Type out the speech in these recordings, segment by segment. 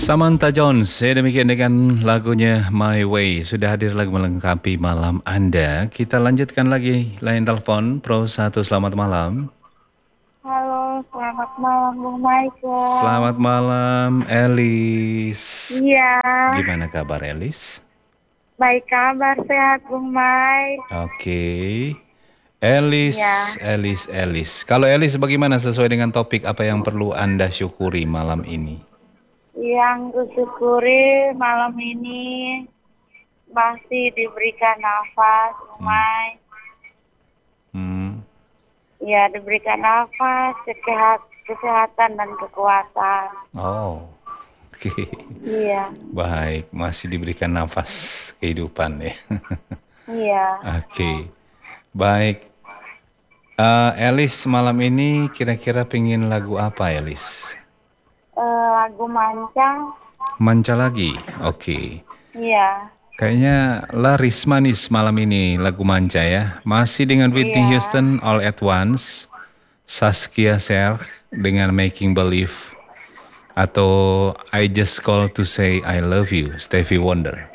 Samantha Jones, saya demikian dengan lagunya My Way. Sudah hadir lagi melengkapi malam Anda. Kita lanjutkan lagi line telepon Pro 1, selamat malam. Halo, selamat malam Bung Michael. Selamat malam Elis. Iya, Gimana kabar Elis? baik kabar, sehat Bung Mike. Oke. Elis, Ya, Elis. Kalau Elis bagaimana sesuai dengan topik apa yang perlu Anda syukuri malam ini? yang kusyukuri malam ini masih diberikan nafas, Bung Mike. Hmm. Ya, diberikan nafas, kesehatan dan kekuatan. Oh, oke. Iya, Baik, masih diberikan nafas kehidupan ya. iya. Oke, baik. Elis malam ini kira-kira pengen lagu apa Elis? Lagu Mancang, Manca lagi? Oke. iya, Kayaknya laris manis malam ini lagu Manca ya. Masih dengan Whitney iya. Houston All at Once, Saskia Serh dengan Making Believe, atau I Just Call to Say I Love You, Stevie Wonder.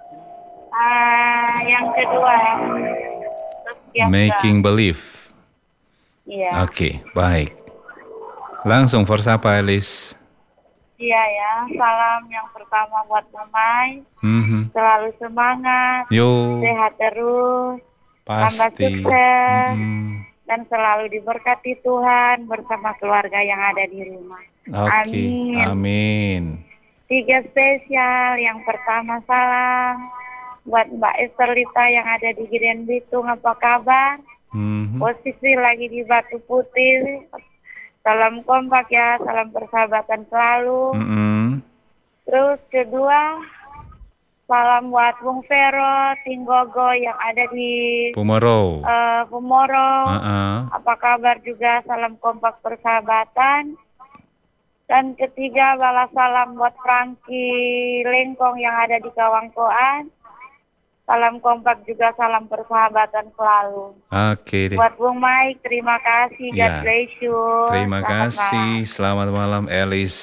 Yang kedua, yang Making Believe. Iya. Oke, baik. Langsung for siapa Elis? Iya ya, salam yang pertama buat Mamai, Mhm. selalu semangat, Yo, sehat terus, tambah pasti. sukses, Mhm. dan selalu diberkati Tuhan bersama keluarga yang ada di rumah. Oke, Amin. amin. 3 spesial, yang pertama salam buat Mbak Esterlita yang ada di Giden Bitung, apa kabar? Mhm. Posisi lagi di Batu Putih. Salam kompak ya, salam persahabatan selalu. Mhm. Terus kedua, salam buat Bung Vero Tinggogo yang ada di Pumoro. Pumoro. Heeh. Apa kabar juga, salam kompak persahabatan. Dan ketiga, balas salam buat Franky Lengkong yang ada di Kawangkoan. Salam kompak juga, salam persahabatan selalu. Oke deh. Buat Bung Mike, terima kasih. God Ya. bless you. Terima Selamat kasih. malam. Selamat malam Elis.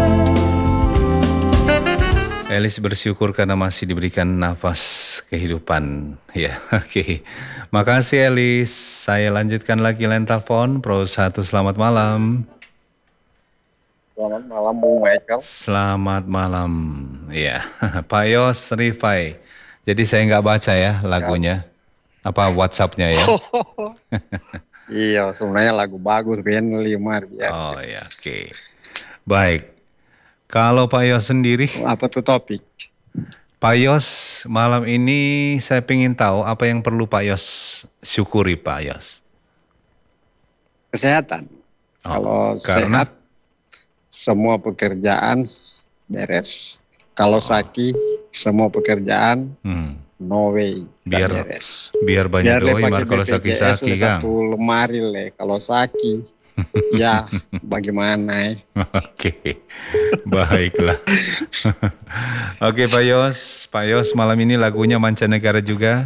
Elis bersyukur karena masih diberikan nafas kehidupan. Ya, oke. Makasih Elis. Saya lanjutkan lagi line telepon Pro 1, selamat malam. Selamat malam Bung Michael. Selamat malam. Ya, Pak Yos Rifai. Jadi saya nggak baca ya lagunya. Apa WhatsApp-nya ya? Iya, sebenarnya lagu bagus, Ben 5 biar. Oh ya, oke. Baik. Kalau Pak Yos sendiri, Apa tuh topik? Pak Yos malam ini saya ingin tahu apa yang perlu Pak Yos syukuri Pak Yos. Kesehatan. Oh, Kalau karena? sehat, semua pekerjaan beres. Kalau sakit, semua pekerjaan no way. Biar beres. biar banyak doi mar kalau BPJS sakit-sakit Kang. satu lemari le. Kalau sakit, ya bagaimana? Oke, baiklah. Oke Pak Yos malam ini lagunya mancanegara juga.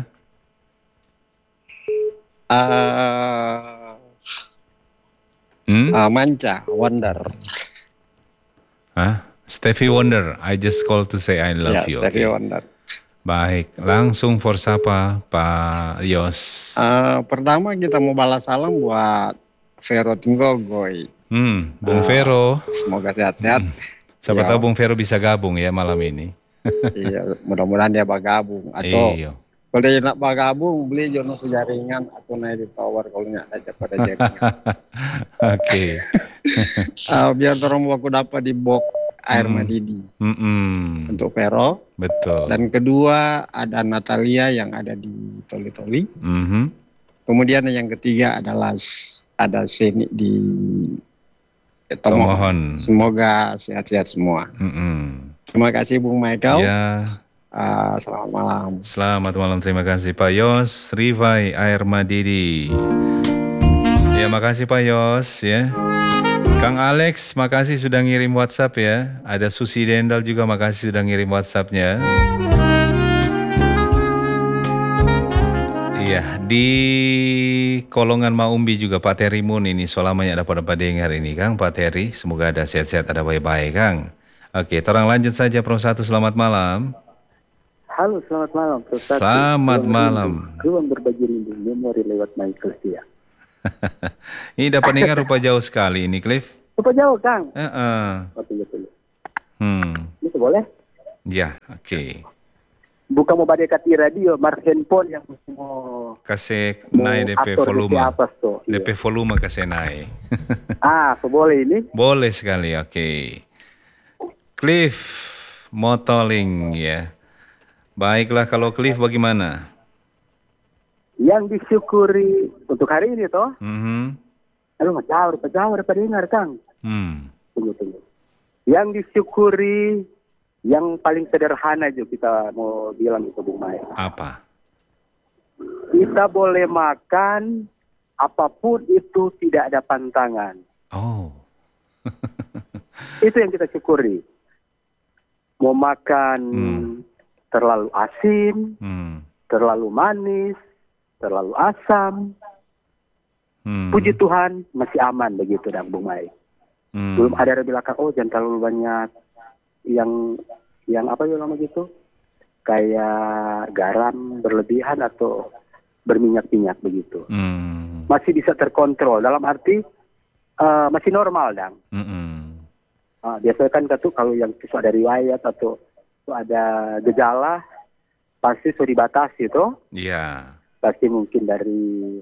Manca, Wonder. Hah? Stevie Wonder, I Just Call to Say I Love Ya, You. Stevie Oke. Wonder. Baik, langsung for siapa Pak Yos? Pertama kita mau balas salam buat Vero Tinggogoy. Bung Vero. Semoga sehat-sehat. Siapa Ya. tahu Bung Vero bisa gabung ya malam ini. Iya, mudah-mudahan dia bergabung. Atau Iya. kalau dia nak bergabung, beli jono sejaringan atau naik di tower kalau nggak ada pada jaringan. Oke. Biar orang aku dapat di box air Madidi untuk Vero. Betul. Dan kedua ada Natalia yang ada di Toli-Toli. Mhm. Kemudian yang ketiga adalah ada Seni di Tomohon. Semoga sehat-sehat semua. Terima kasih Bung Michael. Ya. Selamat malam. Selamat malam, terima kasih Pak Yos Rifai Air Madidi. Ya, makasih Pak Yos ya. Kang Alex, makasih sudah ngirim WhatsApp ya. Ada Susi Dendal juga, makasih sudah ngirim WhatsApp-nya. Iya, di Kolongan Maumbi juga Pak Terimun ini solamanya ada pada dengar ini Kang Pak Teri. Semoga ada sehat-sehat, ada baik-baik Kang. Oke, orang lanjut saja Pro 1, selamat malam. Halo, selamat malam. Pro 1. Selamat malam. Ruang berbagi rindu, memori lewat Michael Sia. Ini dapat dengar rupa jauh sekali ini, Cliff. Rupa jauh, Kang. Betul. Ini boleh? Ya, oke. Bukan mau badai kati radio, mar handphone yang mau kasih naik DP volume. DP iya. volume kasih naik. Boleh ini? Boleh sekali, oke. Cliff Motoling ya. Baiklah, kalau Cliff bagaimana? Yang disyukuri untuk hari ini toh? Aduh, jauh daripada dengar, Kang. Tunggu. Yang disyukuri, yang paling sederhana juga kita mau bilang itu, Bung Mai. Apa? Kita boleh makan apapun itu tidak ada pantangan. Oh. Itu yang kita syukuri. Mau makan terlalu asin, terlalu manis, terlalu asam. Puji Tuhan masih aman begitu, dan Bung Mai. Belum ada yang bilang, jangan terlalu banyak yang apa ya nama gitu, kayak garam berlebihan atau berminyak-minyak begitu. Masih bisa terkontrol, dalam arti masih normal, Dang. Biasanya kan kalau yang ada riwayat atau ada gejala pasti sudah dibatasi tuh. Iya. Pasti mungkin dari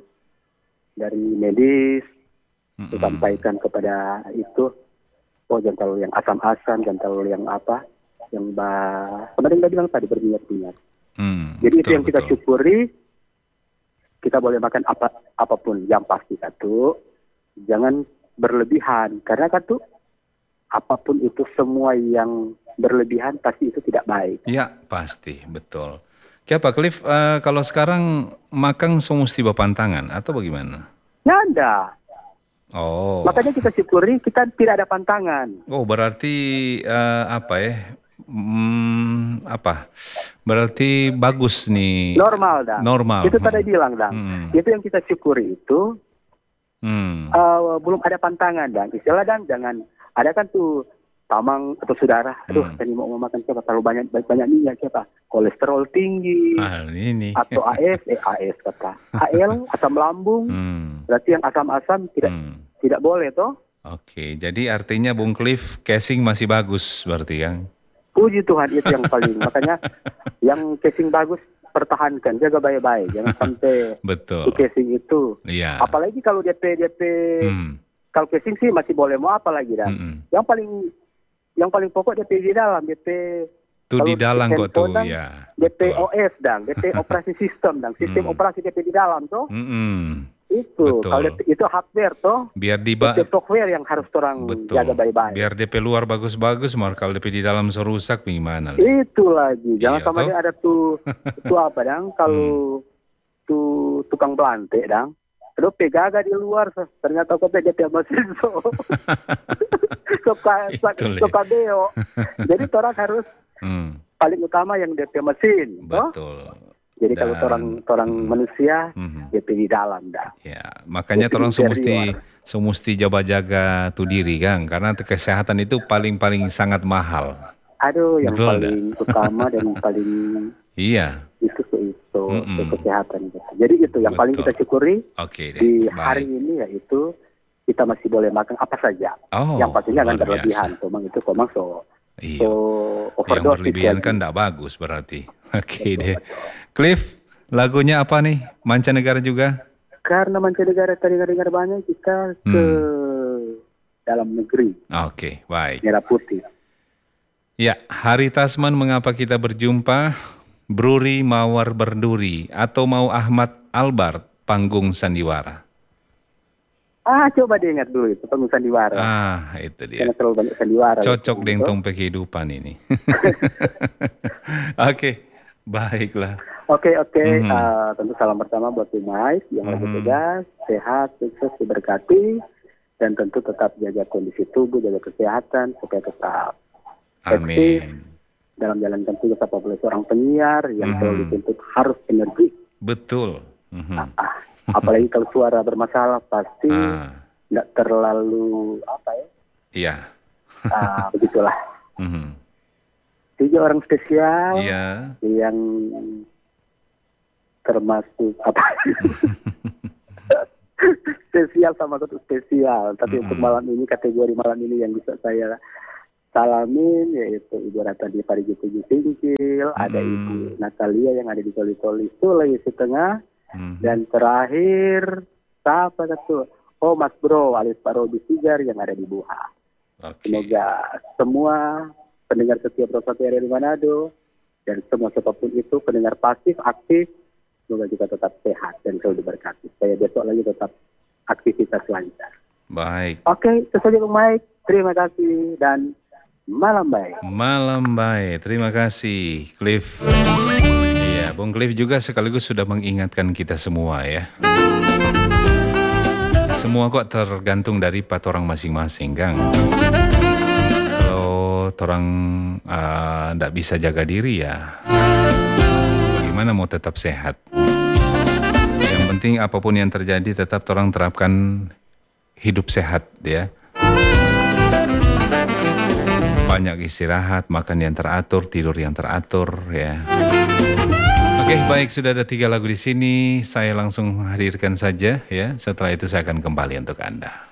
medis disampaikan kepada itu, jangan terlalu yang asam-asam, jangan terlalu yang apa, yang kemarin nggak bilang tadi berminyak-minyak. Jadi itu yang kita syukuri. Kita boleh makan apapun, yang pasti satu, jangan berlebihan, karena satu, apapun itu semua yang berlebihan pasti itu tidak baik. Ya pasti, betul. Siapa Cliff, kalau sekarang makan mesti berpantangan atau bagaimana? Ya ada. Oh. Makanya kita syukuri kita tidak ada pantangan. Oh, berarti apa ya? Berarti bagus nih. Normal, Dang. Normal. Itu tadi bilang, Dang. Itu yang kita syukuri itu. Belum ada pantangan, Dang. Istilah, Dang, jangan ada kan tuh tamang atau saudara, tadi mau makan siapa terlalu banyak minyak, siapa kolesterol tinggi, ini. atau AS kata AL, asam lambung. Berarti yang asam-asam tidak boleh toh. Oke, jadi artinya Bung Cliff casing masih bagus berarti, Kang. Puji Tuhan, itu yang paling. Makanya yang casing bagus pertahankan, jaga baik-baik, jangan sampai betul. Casing itu. Iya. Apalagi kalau DP kalau casing sih masih boleh, mau apa lagi, Dan. Yang paling pokok DP di dalam, DP itu di dalam kok tuh, ya. DP OS, Dan, DP operasi sistem, Dan, sistem operasi DP di dalam tuh. Itu, betul. Kalau itu hardware toh, biar software yang harus orang jaga baik-baik. Biar DP luar bagus-bagus, kalau DP di dalam serusak gimana? Itu lagi, jangan sama dia ada tuh apa, Dang, kalau tuh tukang belantik, Dang, aduh pegaga di luar, ternyata kok DP mesin suka deo. Jadi orang harus paling utama yang DP mesin. Betul. Jadi kalau orang manusia, DP di dalam, dah. Ya, makanya orang semesti jaga tuh diri, Kang, karena kesehatan itu paling sangat mahal. Aduh, yang paling utama dan paling itu kesehatan. Jadi itu yang paling kita syukuri di hari ini, yaitu kita masih boleh makan apa saja. Yang pastinya kan berlebihan, itu overdose. Yang berlebihan kan tidak bagus berarti. Oke deh. Cliff, lagunya apa nih? Mancanegara juga? Karena mancanegara terdengar banyak, kita ke dalam negeri. Oke, baik. Merah putih. Ya, Hari Tasman, mengapa kita berjumpa? Bruri Mawar Berduri atau mau Ahmad Albar, Panggung Sandiwara? Coba diingat dulu itu, Panggung Sandiwara. Itu dia. Karena terlalu banyak sandiwara. Cocok dengan topik kehidupan ini. Oke. Baiklah. Oke. Tentu salam pertama buat Umais yang lagi tugas, sehat, sukses, diberkati, dan tentu tetap jaga kondisi tubuh, jaga kesehatan supaya tetap aktif dalam jalankan tugas apabila seorang penyiar yang selalu dituntut harus energi. Betul. Apalagi kalau suara bermasalah pasti tidak terlalu apa ya? Iya. Begitulah. 3 orang spesial Iya. yang termasuk apa? Spesial sama satu spesial. Tapi untuk malam ini, kategori malam ini yang bisa saya salamin yaitu Ibu Ratadi Parigi Tujuh Singkil, ada Ibu Natalia yang ada di Toli-Toli Sulawesi Tengah, dan terakhir siapa satu? Oh, Mas Bro alias Pak Robi Sigar yang ada di Buha. Semoga semua pendengar setiap Rosario area di Manado dan semua siapapun itu pendengar pasif aktif, semoga kita tetap sehat dan selalu diberkati. Saya besok lagi tetap aktivitas lancar. Baik. Oke, itu saja Bung Mike. Terima kasih dan malam baik. Malam baik. Terima kasih, Cliff. Iya, Bung Cliff juga sekaligus sudah mengingatkan kita semua ya. Semua kok tergantung dari orang masing-masing, Kang. Kalau orang tidak bisa jaga diri ya, bagaimana mau tetap sehat? Yang penting apapun yang terjadi tetap orang terapkan hidup sehat ya. Banyak istirahat, makan yang teratur, tidur yang teratur ya. Oke, baik, sudah ada 3 lagu di sini. Saya langsung hadirkan saja ya. Setelah itu saya akan kembali untuk Anda.